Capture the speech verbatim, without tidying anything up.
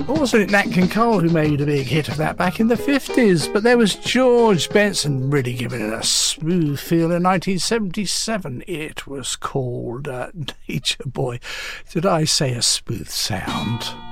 Wasn't it Nat King Cole who made a big hit of that back in the fifties? But there was George Benson really giving it a smooth feel in nineteen seventy-seven. It was called uh, Nature Boy. Did I say a smooth sound?